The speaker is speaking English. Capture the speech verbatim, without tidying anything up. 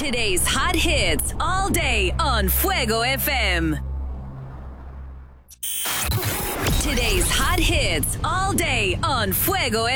Today's hot hits all day on Fuego F M. Today's hot hits all day on Fuego